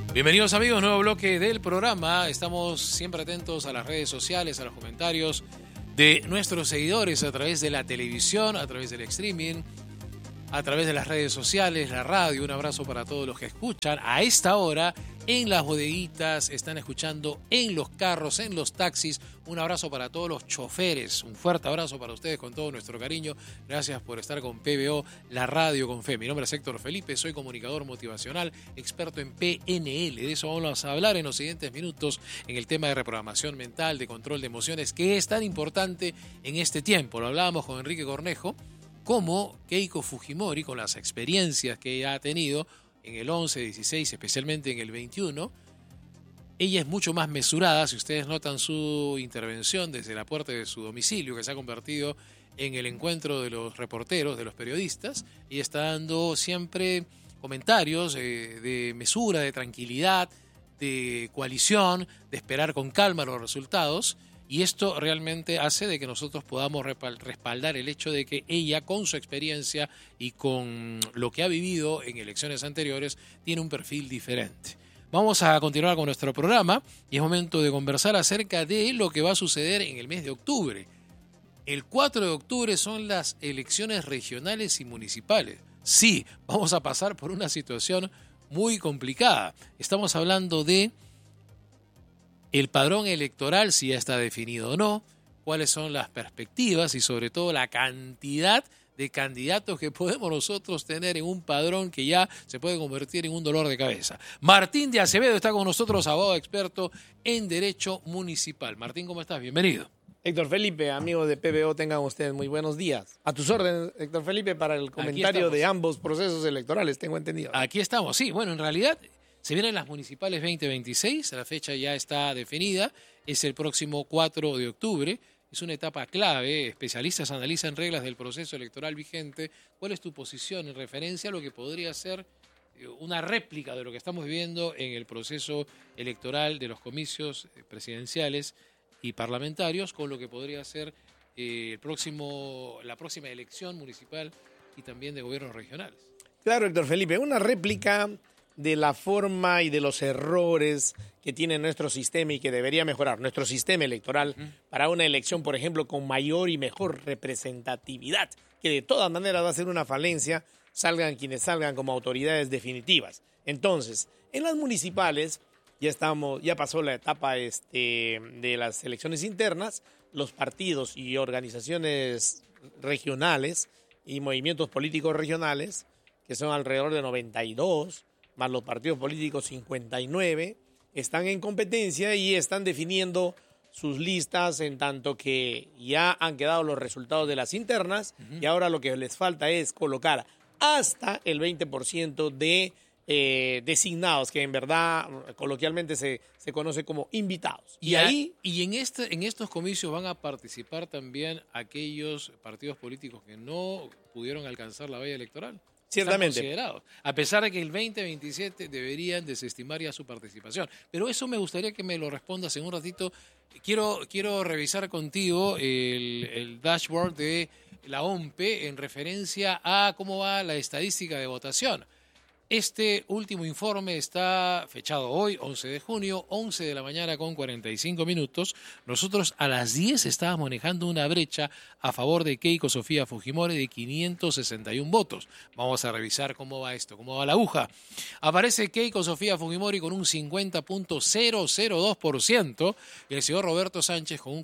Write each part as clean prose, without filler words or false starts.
Bienvenidos amigos, nuevo bloque del programa. Estamos siempre atentos a las redes sociales, a los comentarios de nuestros seguidores a través de la televisión, a través del streaming, a través de las redes sociales, la radio. Un abrazo para todos los que escuchan a esta hora en las bodeguitas, están escuchando en los carros, en los taxis. Un abrazo para todos los choferes, un fuerte abrazo para ustedes con todo nuestro cariño. Gracias por estar con PBO, la radio con fe. Mi nombre es Héctor Felipe, soy comunicador motivacional, experto en PNL. De eso vamos a hablar en los siguientes minutos en el tema de reprogramación mental, de control de emociones, que es tan importante en este tiempo. Lo hablábamos con Enrique Cornejo, como Keiko Fujimori, con las experiencias que ha tenido en el 11, 16, especialmente en el 21, ella es mucho más mesurada. Si ustedes notan su intervención desde la puerta de su domicilio, que se ha convertido en el encuentro de los reporteros, de los periodistas, ella está dando siempre comentarios de mesura, de tranquilidad, de coalición, de esperar con calma los resultados. Y esto realmente hace de que nosotros podamos respaldar el hecho de que ella, con su experiencia y con lo que ha vivido en elecciones anteriores, tiene un perfil diferente. Vamos a continuar con nuestro programa y es momento de conversar acerca de lo que va a suceder en el mes de octubre. El 4 de octubre son las elecciones regionales y municipales. Sí, vamos a pasar por una situación muy complicada. Estamos hablando de el padrón electoral, si ya está definido o no, cuáles son las perspectivas y sobre todo la cantidad de candidatos que podemos nosotros tener en un padrón que ya se puede convertir en un dolor de cabeza. Martín de Acevedo está con nosotros, abogado experto en Derecho Municipal. Martín, ¿cómo estás? Bienvenido. Héctor Felipe, amigos de PBO, tengan ustedes muy buenos días. A tus órdenes, Héctor Felipe, para el comentario de ambos procesos electorales, tengo entendido. Aquí estamos, sí. Bueno, en realidad se vienen las municipales 2026, la fecha ya está definida, es el próximo 4 de octubre. Es una etapa clave, especialistas analizan reglas del proceso electoral vigente. ¿Cuál es tu posición en referencia a lo que podría ser una réplica de lo que estamos viviendo en el proceso electoral de los comicios presidenciales y parlamentarios, con lo que podría ser la próxima elección municipal y también de gobiernos regionales? Claro, Héctor Felipe, una réplica de la forma y de los errores que tiene nuestro sistema y que debería mejorar nuestro sistema electoral para una elección, por ejemplo, con mayor y mejor representatividad, que de todas maneras va a ser una falencia, salgan quienes salgan como autoridades definitivas. Entonces, en las municipales ya pasó la etapa de las elecciones internas, los partidos y organizaciones regionales y movimientos políticos regionales, que son alrededor de 92, más los partidos políticos 59, están en competencia y están definiendo sus listas, en tanto que ya han quedado los resultados de las internas y ahora lo que les falta es colocar hasta el 20% de designados, que en verdad coloquialmente se conoce como invitados. Y en estos comicios van a participar también aquellos partidos políticos que no pudieron alcanzar la valla electoral. Ciertamente. A pesar de que el 2027 deberían desestimar ya su participación. Pero eso me gustaría que me lo respondas en un ratito. Quiero revisar contigo el dashboard de la OMPE en referencia a cómo va la estadística de votación. Este último informe está fechado hoy, 11 de junio, 11 de la mañana con 45 minutos. Nosotros a las 10 estábamos manejando una brecha a favor de Keiko Sofía Fujimori de 561 votos. Vamos a revisar cómo va esto, cómo va la aguja. Aparece Keiko Sofía Fujimori con un 50.002% y el señor Roberto Sánchez con un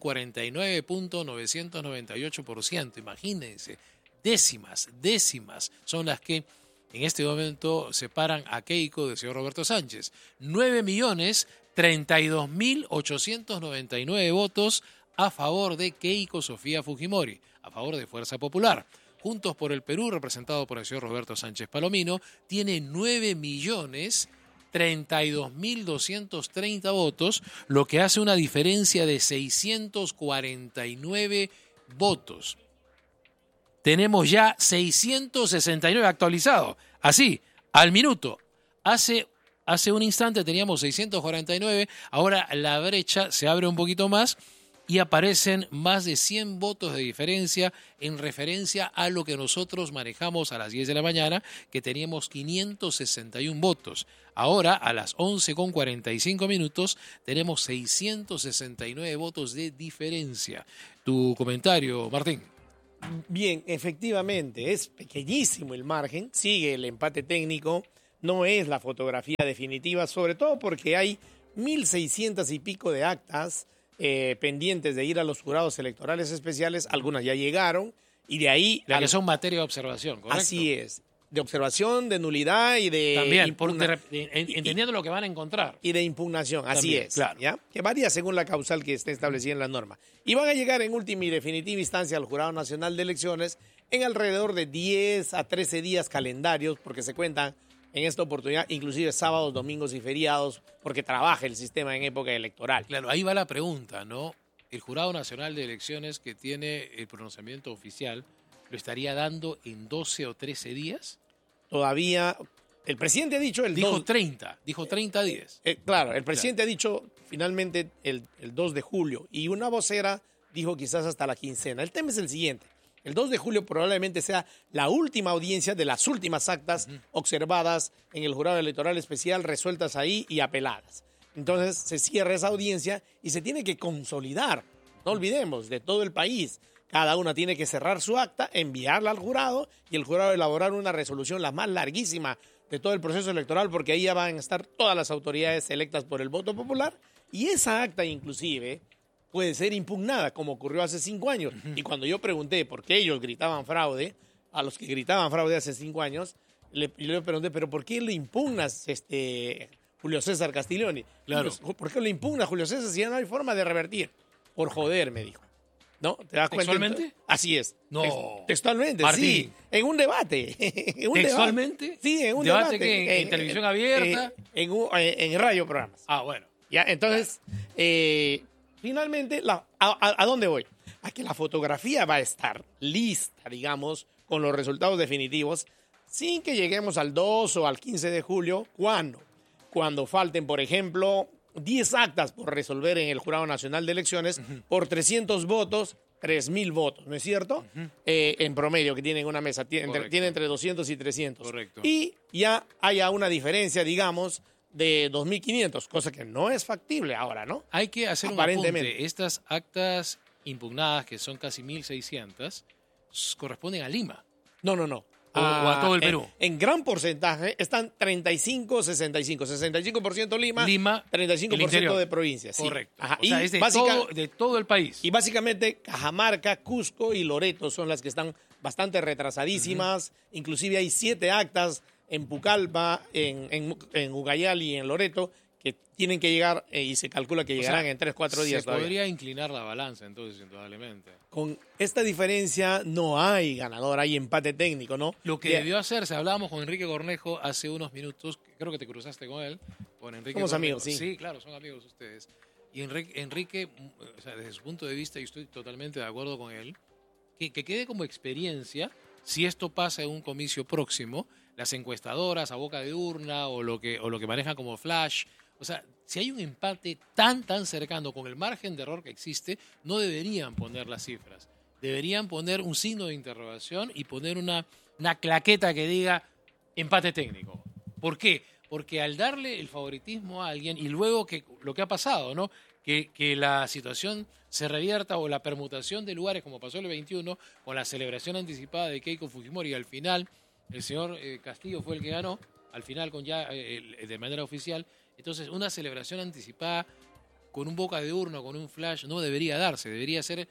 49.998%. Imagínense, décimas son las que en este momento separan a Keiko del señor Roberto Sánchez. 9.032.899 votos a favor de Keiko Sofía Fujimori, a favor de Fuerza Popular. Juntos por el Perú, representado por el señor Roberto Sánchez Palomino, tiene 9.032.230 votos, lo que hace una diferencia de 649 votos. Tenemos ya 669 actualizados, así, al minuto. Hace un instante teníamos 649, ahora la brecha se abre un poquito más y aparecen más de 100 votos de diferencia en referencia a lo que nosotros manejamos a las 10 de la mañana, que teníamos 561 votos. Ahora, a las 11:45, tenemos 669 votos de diferencia. Tu comentario, Martín. Bien, efectivamente, es pequeñísimo el margen, sigue el empate técnico, no es la fotografía definitiva, sobre todo porque hay 1.600 y pico de actas pendientes de ir a los jurados electorales especiales, algunas ya llegaron, y de ahí... La que son materia de observación, ¿correcto? Así es, de observación, de nulidad y de... También, entendiendo lo que van a encontrar. Y de impugnación, así También, es, claro. ¿ya? Que varía según la causal que esté establecida en la norma. Y van a llegar en última y definitiva instancia al Jurado Nacional de Elecciones en alrededor de 10 a 13 días calendarios, porque se cuentan en esta oportunidad inclusive sábados, domingos y feriados, porque trabaja el sistema en época electoral. Claro, ahí va la pregunta, ¿no? El Jurado Nacional de Elecciones, que tiene el pronunciamiento oficial, ¿lo estaría dando en 12 o 13 días? Todavía, el presidente ha dicho Dijo 30 días. Claro, el presidente ha dicho finalmente el 2 de julio y una vocera dijo quizás hasta la quincena. El tema es el siguiente. El 2 de julio probablemente sea la última audiencia de las últimas actas observadas en el Jurado Electoral Especial, resueltas ahí y apeladas. Entonces se cierra esa audiencia y se tiene que consolidar, no olvidemos, de todo el país. Cada una tiene que cerrar su acta, enviarla al jurado y el jurado elaborar una resolución, la más larguísima de todo el proceso electoral, porque ahí ya van a estar todas las autoridades electas por el voto popular y esa acta inclusive puede ser impugnada, como ocurrió hace 5 años. Y cuando yo pregunté por qué ellos gritaban fraude, a los que gritaban fraude hace 5 años, le pregunté, ¿pero por qué le impugnas Julio César Castiglioni? Claro. ¿Por qué le impugna Julio César si ya no hay forma de revertir? Por joder, me dijo. ¿No? ¿Te das cuenta? ¿Textualmente? Así es. No. Textualmente, Martín. sí. En un debate. ¿Textualmente? Debate. Sí, en un ¿Debate debate. que en televisión abierta? En radio programas. Ah, bueno. ¿Ya? Entonces, finalmente, ¿a dónde voy? A que la fotografía va a estar lista, digamos, con los resultados definitivos, sin que lleguemos al 2 o al 15 de julio. ¿Cuándo? Cuando falten, por ejemplo, 10 actas por resolver en el Jurado Nacional de Elecciones, por 300 votos, 3.000 votos, ¿no es cierto? En promedio, que tienen una mesa, tiene entre 200 y 300. Correcto. Y ya haya una diferencia, digamos, de 2.500, cosa que no es factible ahora, ¿no? Hay que hacer un Aparentemente. apunte. Estas actas impugnadas, que son casi 1.600, corresponden a Lima. No. O a todo el Perú. En gran porcentaje están 35-65. 65% Lima, Lima, 35% de provincias. Sí. Correcto. Ajá. O sea, es de todo el país. Y básicamente Cajamarca, Cusco y Loreto son las que están bastante retrasadísimas. Inclusive hay 7 actas en Pucallpa, en Ucayali y en Loreto que tienen que llegar y se calcula que llegarán en 3-4 días Se todavía. podría inclinar la balanza entonces, indudablemente. Con esta diferencia no hay ganador, hay empate técnico, ¿no? Lo que Bien. debió hacerse, hablábamos con Enrique Cornejo hace unos minutos, creo que te cruzaste con él, con Enrique Somos Cornejo. amigos, sí. Sí, claro, son amigos ustedes. Y Enrique, o sea, desde su punto de vista, y estoy totalmente de acuerdo con él, que quede como experiencia, si esto pasa en un comicio próximo, las encuestadoras a boca de urna o lo que manejan como flash. O sea, si hay un empate tan cercano con el margen de error que existe, no deberían poner las cifras. Deberían poner un signo de interrogación y poner una claqueta que diga empate técnico. ¿Por qué? Porque al darle el favoritismo a alguien y luego que lo que ha pasado, ¿no? Que la situación se revierta o la permutación de lugares como pasó el 21 con la celebración anticipada de Keiko Fujimori y al final el señor Castillo fue el que ganó, al final con ya de manera oficial. Entonces, una celebración anticipada con un boca de urna, con un flash, no debería darse. Debería ser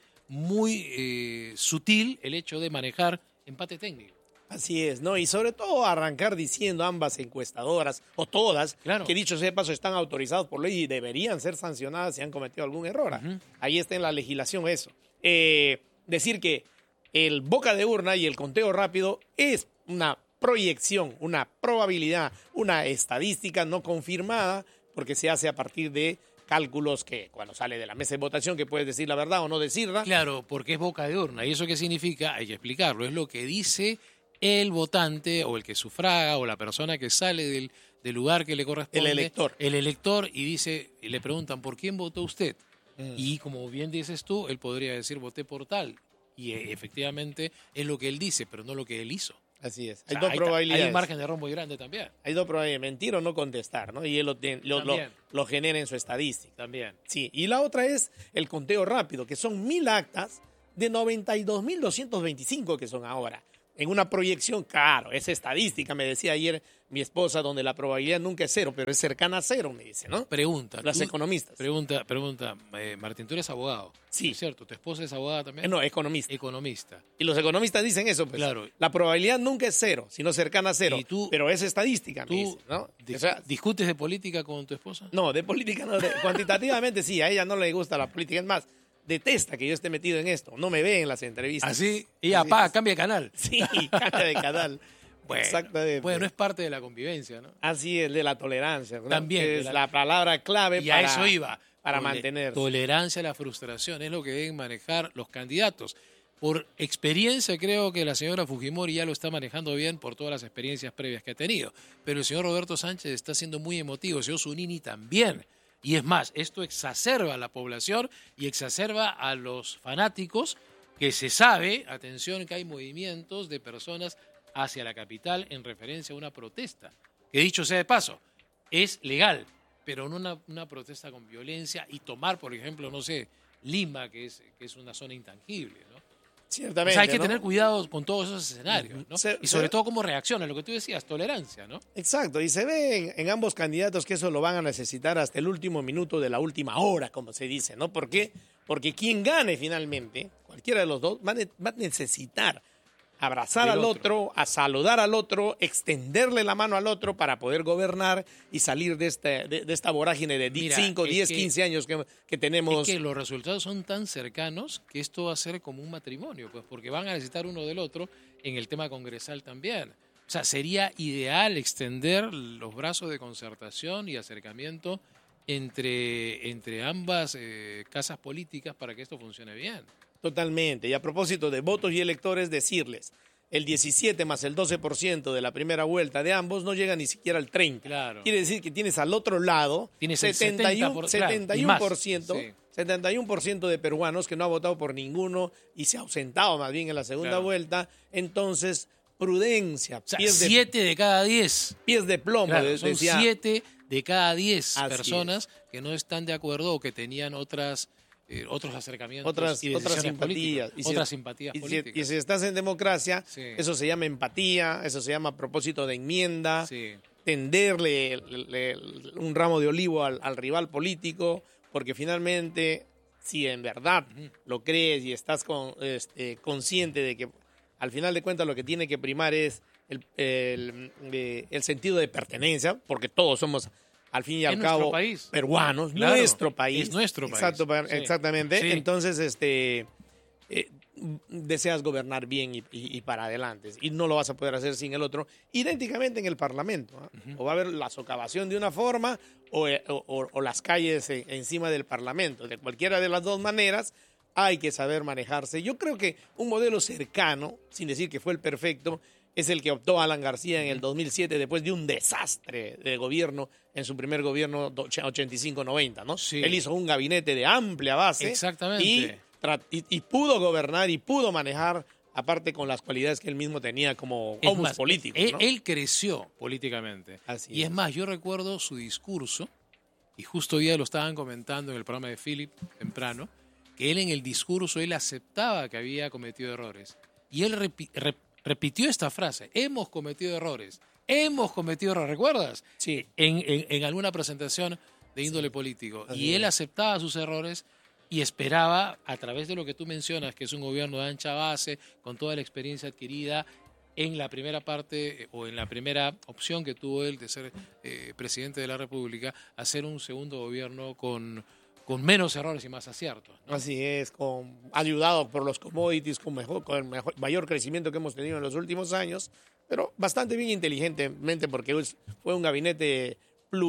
muy sutil el hecho de manejar empate técnico. Así es, ¿no? Y sobre todo arrancar diciendo ambas encuestadoras, o todas, Claro. que dicho sea de paso están autorizados por ley y deberían ser sancionadas si han cometido algún error. Ahí está en la legislación eso. Decir que el boca de urna y el conteo rápido es una proyección, una probabilidad, una estadística no confirmada, porque se hace a partir de cálculos que cuando sale de la mesa de votación, que puedes decir la verdad o no decirla. Claro, porque es boca de urna. ¿Y eso qué significa? Hay que explicarlo. Es lo que dice el votante o el que sufraga o la persona que sale del lugar que le corresponde. El elector. El elector y dice, y le preguntan, ¿por quién votó usted? Y como bien dices tú, él podría decir voté por tal. Y efectivamente es lo que él dice, pero no lo que él hizo. Así es. O sea, Hay dos probabilidades. Hay un margen de error muy grande también. Hay dos probabilidades, mentir o no contestar, ¿no? Y él lo genera en su estadística. También. Sí, y la otra es el conteo rápido, que son 1000 actas de 92.225 que son ahora. En una proyección, claro, es estadística, me decía ayer mi esposa, donde la probabilidad nunca es cero, pero es cercana a cero, me dice, ¿no? Pregunta. Los economistas. Pregunta, Martín, tú eres abogado. Sí. ¿Es cierto? ¿Tu esposa es abogada también? No, economista. Economista. Y los economistas dicen eso, pues. Claro. La probabilidad nunca es cero, sino cercana a cero. ¿Y tú, pero es estadística, me dice, ¿no? O sea, ¿discutes de política con tu esposa? no, de política no. Cuantitativamente sí, a ella no le gusta la política. Es más, detesta que yo esté metido en esto. No me ve en las entrevistas. Así, y apaga, cambia de canal. Sí, cambia de canal. Bueno, exactamente. Bueno, es parte de la convivencia, ¿no? Así es, de la tolerancia, ¿no? También. Que es la palabra clave y a eso iba. Para mantener. Tolerancia a la frustración es lo que deben manejar los candidatos. Por experiencia creo que la señora Fujimori ya lo está manejando bien por todas las experiencias previas que ha tenido. Pero el señor Roberto Sánchez está siendo muy emotivo, el señor Zunini también. Y es más, esto exacerba a la población y exacerba a los fanáticos que se sabe, atención, que hay movimientos de personas hacia la capital en referencia a una protesta. Que dicho sea de paso, es legal, pero no una protesta con violencia y tomar, por ejemplo, no sé, Lima, que es una zona intangible, ¿no? Ciertamente, o sea, hay que ¿no? tener cuidado con todos esos escenarios, ¿no? Y sobre todo cómo reacciona, lo que tú decías, tolerancia, ¿no? Exacto, y se ve en ambos candidatos que eso lo van a necesitar hasta el último minuto de la última hora, como se dice, ¿no? ¿Por qué? Porque quien gane finalmente, cualquiera de los dos, va a necesitar abrazar al otro, a saludar al otro, extenderle la mano al otro para poder gobernar y salir de esta vorágine de 5, 10, 15 años que tenemos. Es que los resultados son tan cercanos que esto va a ser como un matrimonio, pues porque van a necesitar uno del otro en el tema congresal también. O sea, sería ideal extender los brazos de concertación y acercamiento entre ambas casas políticas para que esto funcione bien. Totalmente. Y a propósito de votos y electores, decirles, el 17 más el 12% de la primera vuelta de ambos no llega ni siquiera al 30%. Claro. Quiere decir que tienes al otro lado 71% de peruanos que no ha votado por ninguno y se ha ausentado más bien en la segunda vuelta. Entonces, prudencia. O sea, 7 de cada 10. Pies de plomo. Claro, son decía, 7 de cada 10 Así personas que no están de acuerdo o que tenían otros acercamientos otras simpatías. Otras simpatías políticas. Y si estás en democracia, Sí. eso se llama empatía, eso se llama propósito de enmienda, Sí. tenderle un ramo de olivo al rival político, porque finalmente, si en verdad lo crees y estás consciente de que al final de cuentas lo que tiene que primar es el sentido de pertenencia, porque todos somos al fin y al cabo país. peruanos, Claro, nuestro país. es nuestro país. Exactamente. Sí. Entonces, deseas gobernar bien y para adelante. Y no lo vas a poder hacer sin el otro. Idénticamente en el Parlamento. O va a haber la socavación de una forma o las calles encima del Parlamento. De cualquiera de las dos maneras hay que saber manejarse. Yo creo que un modelo cercano, sin decir que fue el perfecto, es el que optó Alan García en el 2007 después de un desastre de gobierno en su primer gobierno 85-90, ¿no? Sí. Él hizo un gabinete de amplia base. Exactamente. Y pudo gobernar y pudo manejar, aparte con las cualidades que él mismo tenía como homus político, ¿no? Él creció políticamente. Así y es. es más, yo recuerdo su discurso, y justo hoy día lo estaban comentando en el programa de Philip temprano, que él en el discurso él aceptaba que había cometido errores. Y él repitió esta frase: hemos cometido errores, ¿recuerdas? Sí. En alguna presentación de índole político. Así Y él es. aceptaba sus errores y esperaba, a través de lo que tú mencionas, que es un gobierno de ancha base, con toda la experiencia adquirida en la primera parte o en la primera opción que tuvo él de ser presidente de la República, hacer un segundo gobierno con menos errores y más aciertos, ¿no? Así es, ayudado por los commodities, con mayor crecimiento que hemos tenido en los últimos años, pero bastante bien inteligentemente porque fue un gabinete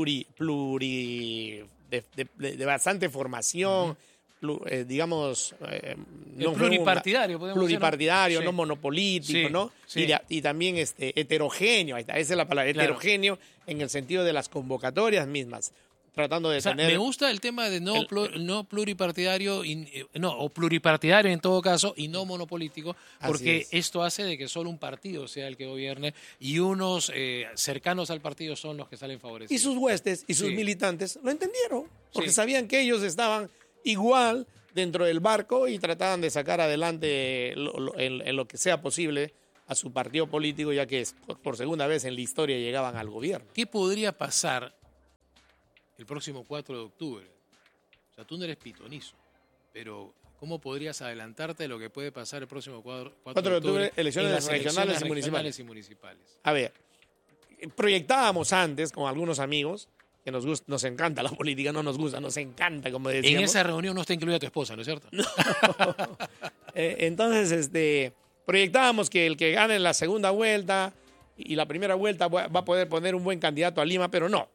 de bastante formación, digamos, no pluripartidario, podemos decir, ¿no? pluripartidario, Sí. no monopolítico, Sí, ¿no? sí. Y también heterogéneo, ahí está, esa es la palabra, Claro. heterogéneo en el sentido de las convocatorias mismas. tratando de O sea, tener... me gusta el tema de no pluripartidario, o pluripartidario en todo caso, y no monopolítico, porque esto hace de que solo un partido sea el que gobierne y unos cercanos al partido son los que salen favorecidos. Y sus huestes y sus militantes lo entendieron, porque sabían que ellos estaban igual dentro del barco y trataban de sacar adelante en lo que sea posible a su partido político, ya que por segunda vez en la historia llegaban al gobierno. ¿Qué podría pasar el próximo 4 de octubre? O sea, tú no eres pitonizo, pero ¿cómo podrías adelantarte de lo que puede pasar el próximo 4 de octubre elecciones en las regionales elecciones y municipales? A ver, proyectábamos antes con algunos amigos, que nos encanta la política, no nos gusta, nos encanta, como decíamos. En esa reunión no está incluida tu esposa, ¿no es cierto? No. Entonces, proyectábamos que el que gane en la segunda vuelta y la primera vuelta va a poder poner un buen candidato a Lima, pero no.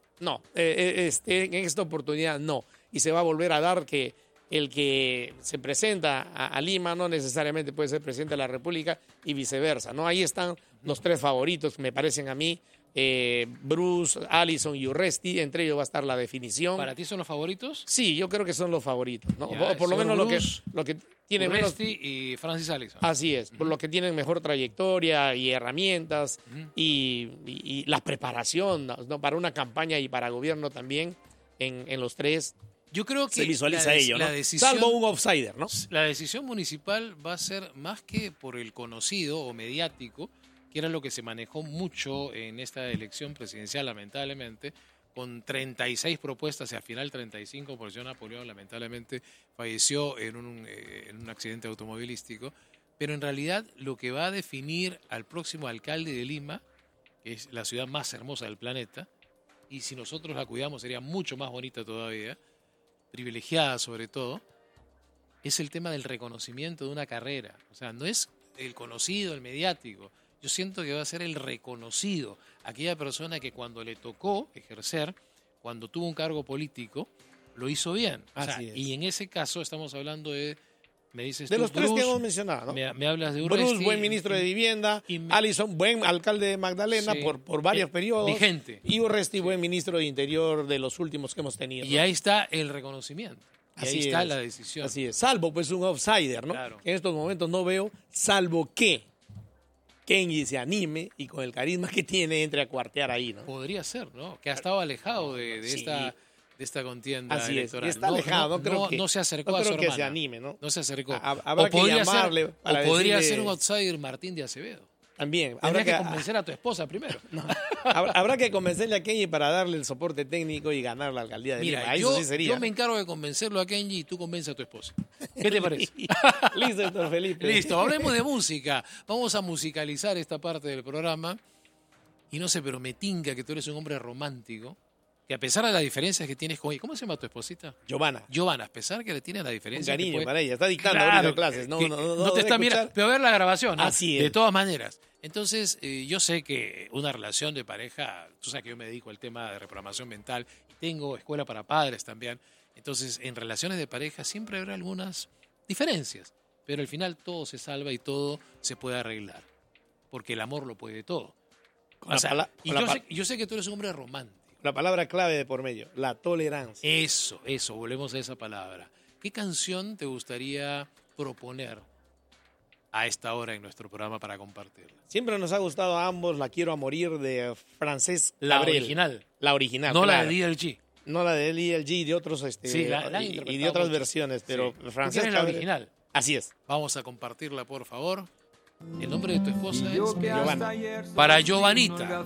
En esta oportunidad no. Y se va a volver a dar que el que se presenta a Lima no necesariamente puede ser presidente de la República y viceversa, ¿no? Ahí están los tres favoritos, me parecen a mí, Bruce, Allison y Urresti, entre ellos va a estar la definición. ¿Para ti son los favoritos? Sí, yo creo que son los favoritos, ¿no? Ya, por lo menos Bruce, lo que tienen Urresti y Francis Allison. Así es, por lo que tienen mejor trayectoria y herramientas y la preparación, ¿no? Para una campaña y para gobierno también en los tres. Yo creo que se visualiza ello, ¿no? decisión, salvo un outsider, ¿no? La decisión municipal va a ser más que por el conocido o mediático, que era lo que se manejó mucho en esta elección presidencial, lamentablemente, con 36 propuestas y al final 35, porque John Napoleón lamentablemente falleció en un accidente automovilístico. Pero en realidad lo que va a definir al próximo alcalde de Lima, que es la ciudad más hermosa del planeta, y si nosotros la cuidamos sería mucho más bonita todavía, privilegiada sobre todo, es el tema del reconocimiento de una carrera. O sea, no es el conocido, el mediático. Yo siento que va a ser el reconocido, aquella persona que cuando le tocó ejercer, cuando tuvo un cargo político, lo hizo bien. O sea, y en ese caso estamos hablando de, me dices de tú, los tres Bruce, que hemos mencionado, ¿no? Me hablas de Urresti, Bruce, buen ministro de Vivienda, Allison, buen alcalde de Magdalena por varios periodos. Vigente. Y Urresti, buen ministro de Interior de los últimos que hemos tenido. Y ahí está el reconocimiento. Y ahí está la decisión. Así es. Salvo pues un outsider, ¿no? Claro. Que en estos momentos no veo, salvo que Kenji se anime y con el carisma que tiene entre a cuartear ahí, ¿no? Podría ser, ¿no? Que ha estado alejado de esta contienda Así electoral. Es. Y está alejado, no se acercó no a su creo que hermana. se anime, ¿no? No se acercó. Habrá que llamarle para podría decirle... ser un outsider Martín de Acevedo. También. Habrá que convencer a tu esposa primero. No. Habrá que convencerle a Kenji para darle el soporte técnico y ganar la alcaldía de Lima. Eso sí sería. Yo me encargo de convencerlo a Kenji y tú convence a tu esposa. ¿Qué te parece? Listo, doctor Felipe. Listo, hablemos de música. Vamos a musicalizar esta parte del programa. Y no sé, pero me tinca que tú eres un hombre romántico. Que a pesar de las diferencias que tienes con ella, ¿cómo se llama tu esposita? Giovanna, a pesar que le tiene la diferencia. Un cariño para ella, está dictando ahorita clases. No te está mirando, pero a ver la grabación, ¿no? Así es. De todas maneras. Entonces, yo sé que una relación de pareja, tú sabes que yo me dedico al tema de reprogramación mental y tengo escuela para padres también. Entonces, en relaciones de pareja siempre habrá algunas diferencias, pero al final todo se salva y todo se puede arreglar, porque el amor lo puede todo. Yo sé que tú eres un hombre romántico. La palabra clave de por medio, la tolerancia. Eso, volvemos a esa palabra. ¿Qué canción te gustaría proponer a esta hora en nuestro programa para compartirla? Siempre nos ha gustado a ambos La Quiero a Morir de Francesc La Cabrel. original. La original, no claro. La de DLG. No la de DLG y de otros sí, y de otras versiones, pero sí. Francesc Cabrel. La original. Así es. Vamos a compartirla, por favor. El nombre de tu esposa es Giovanna. Para Giovanita.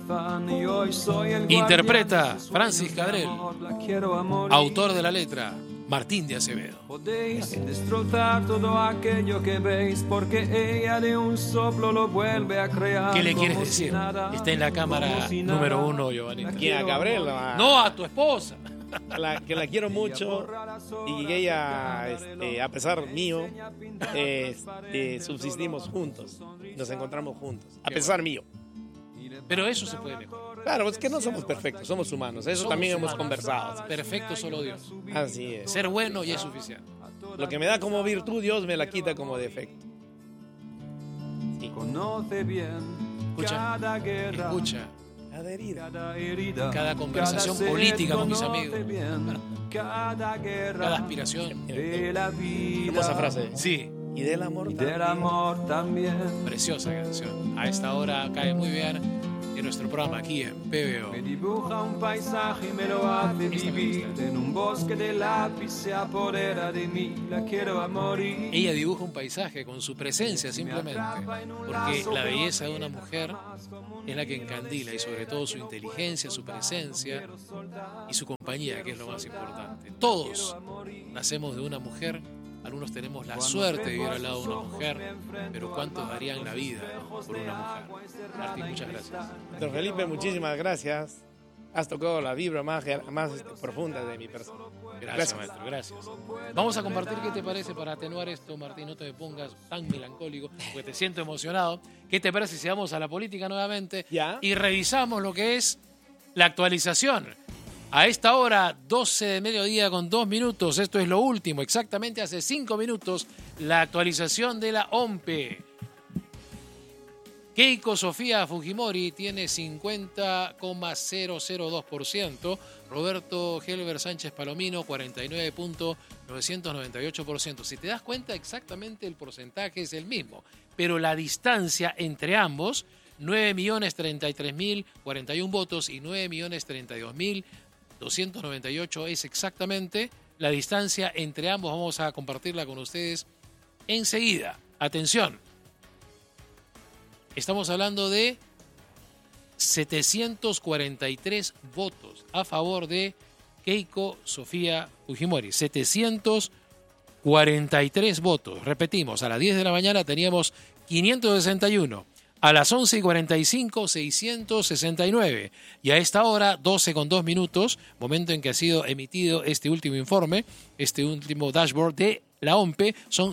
Interpreta Francis Cabrel. Autor de la letra Martín de Acevedo. Podéis destrozar todo aquello que veis, porque ella de un soplo lo vuelve a crear. ¿Qué le quieres decir? Está en la cámara número 1, Giovanita. ¿Quién? ¿A Gabriel? No, a tu esposa. Que la quiero mucho y que ella, a pesar mío, subsistimos juntos, nos encontramos juntos, a pesar mío. Pero eso se puede mejorar. Claro, es que no somos perfectos, somos humanos, eso también hemos conversado. Perfecto solo Dios. Así es. Ser bueno ya es suficiente. Lo que me da como virtud, Dios me la quita como defecto. Sí. Conoce bien Escucha. cada guerra. Escucha. cada herida. cada conversación política con mis amigos, cada aspiración. Hermosa frase. Sí. Y del amor también. Preciosa canción. A esta hora cae muy bien en nuestro programa aquí en PBO. Me dibuja un paisaje y me lo hace vivir. En un bosque de lápiz se apodera de mí. La quiero a morir. Ella dibuja un paisaje con su presencia simplemente, porque la belleza de una mujer es la que encandila, y sobre todo su inteligencia, su presencia y su compañía, que es lo más importante. Todos nacemos de una mujer. Algunos tenemos la suerte de vivir al lado de una mujer, pero ¿cuántos darían la vida por una mujer? Martín, muchas gracias. Don Felipe, muchísimas gracias. Has tocado la vibra más profunda de mi persona. Gracias, maestro, gracias. Vamos a compartir qué te parece para atenuar esto, Martín, no te me pongas tan melancólico, porque te siento emocionado. ¿Qué te parece si vamos a la política nuevamente y revisamos lo que es la actualización? A esta hora, 12 de mediodía con 2 minutos, esto es lo último, exactamente hace 5 minutos, la actualización de la OMPE. Keiko Sofía Fujimori tiene 50,002%, Roberto Helber Sánchez Palomino 49,998%. Si te das cuenta, exactamente el porcentaje es el mismo, pero la distancia entre ambos, 9.033.041 votos y 9.032.298 es exactamente la distancia entre ambos. Vamos a compartirla con ustedes enseguida. Atención. Estamos hablando de 743 votos a favor de Keiko Sofía Fujimori. 743 votos. Repetimos, a las 10 de la mañana teníamos 561. A las 11:45, 669. Y a esta hora, 12 con 2 minutos, momento en que ha sido emitido este último informe, este último dashboard de la OMPE, son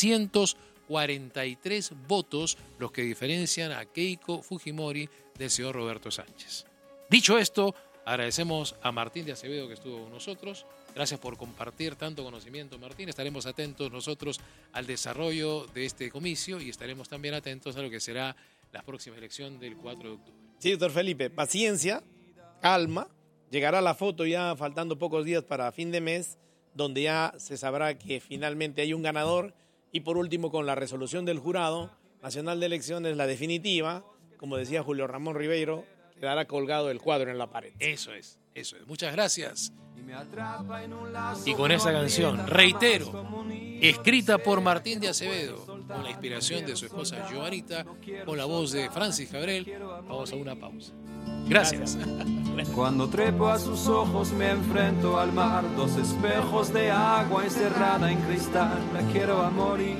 743 votos los que diferencian a Keiko Fujimori del señor Roberto Sánchez. Dicho esto, agradecemos a Martín de Acevedo que estuvo con nosotros. Gracias por compartir tanto conocimiento, Martín. Estaremos atentos nosotros al desarrollo de este comicio y estaremos también atentos a lo que será la próxima elección del 4 de octubre. Sí, doctor Felipe, paciencia, calma. Llegará la foto ya faltando pocos días para fin de mes, donde ya se sabrá que finalmente hay un ganador. Y por último, con la resolución del Jurado Nacional de Elecciones, la definitiva, como decía Julio Ramón Ribeiro, quedará colgado el cuadro en la pared. Eso es. Muchas gracias. Y con esa canción, reitero, escrita por Martín de Acevedo, con la inspiración de su esposa Joanita, con la voz de Francis Cabrel, vamos a una pausa. Gracias. Cuando trepo a sus ojos me enfrento al mar, 2 espejos de agua encerrada en cristal, la quiero a morir.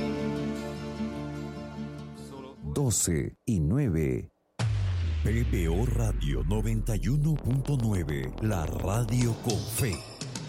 12:09. PBO Radio 91.9, la radio con fe.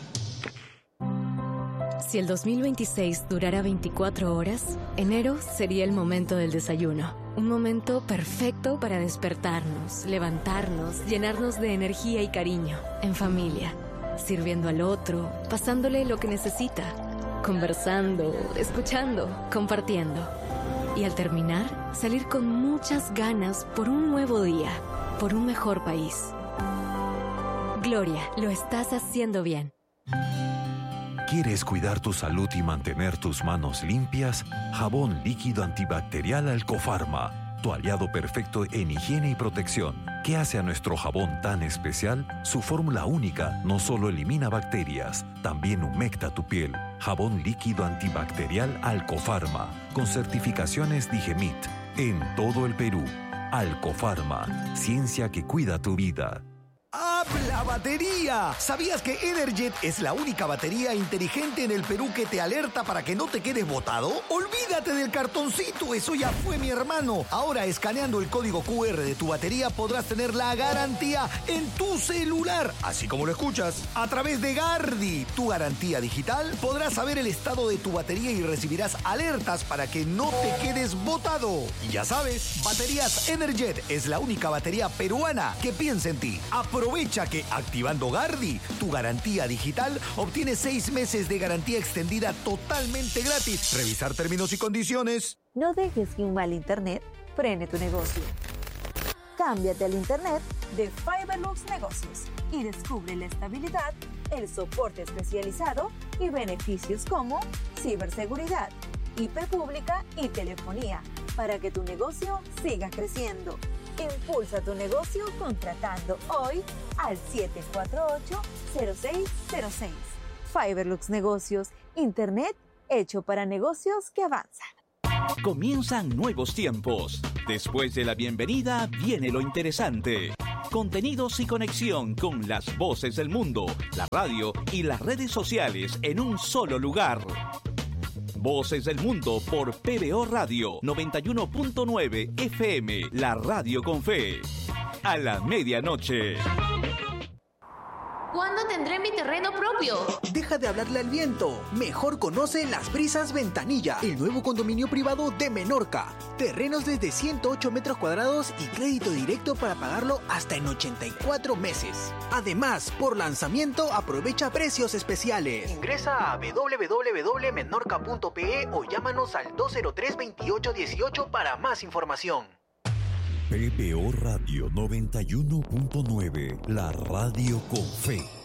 Si el 2026 durara 24 horas, enero sería el momento del desayuno. Un momento perfecto para despertarnos, levantarnos, llenarnos de energía y cariño, en familia, sirviendo al otro, pasándole lo que necesita, conversando, escuchando, compartiendo. Y al terminar, salir con muchas ganas por un nuevo día, por un mejor país. Gloria, lo estás haciendo bien. ¿Quieres cuidar tu salud y mantener tus manos limpias? Jabón líquido antibacterial Alcofarma, tu aliado perfecto en higiene y protección. ¿Qué hace a nuestro jabón tan especial? Su fórmula única no solo elimina bacterias, también humecta tu piel. Jabón líquido antibacterial Alcofarma, con certificaciones Digemit, en todo el Perú. Alcofarma, ciencia que cuida tu vida. ¡Habla batería! ¿Sabías que Energet es la única batería inteligente en el Perú que te alerta para que no te quedes botado? ¡Olvídate del cartoncito! Eso ya fue, mi hermano. Ahora, escaneando el código QR de tu batería, podrás tener la garantía en tu celular. Así como lo escuchas. A través de Gardi, tu garantía digital, podrás saber el estado de tu batería y recibirás alertas para que no te quedes botado. Y ya sabes, Baterías Energet es la única batería peruana que piensa en ti. Aprovecha que activando Gardi, tu garantía digital, obtienes 6 meses de garantía extendida totalmente gratis. Revisar términos y condiciones. No dejes que un mal internet frene tu negocio. Cámbiate al internet de Fiberlux Negocios y descubre la estabilidad, el soporte especializado y beneficios como ciberseguridad, IP pública y telefonía para que tu negocio siga creciendo. Impulsa tu negocio contratando hoy al 748-0606. Fiberlux Negocios, Internet hecho para negocios que avanzan. Comienzan nuevos tiempos. Después de la bienvenida viene lo interesante. Contenidos y conexión con las voces del mundo, la radio y las redes sociales en un solo lugar. Voces del Mundo por PBO Radio 91.9 FM, la radio con fe. A la medianoche. ¿Cuándo tendré mi terreno propio? Deja de hablarle al viento. Mejor conoce Las Brisas Ventanilla, el nuevo condominio privado de Menorca. Terrenos desde 108 metros cuadrados y crédito directo para pagarlo hasta en 84 meses. Además, por lanzamiento aprovecha precios especiales. Ingresa a www.menorca.pe o llámanos al 203-2818 para más información. PBO Radio 91.9, la radio con fe.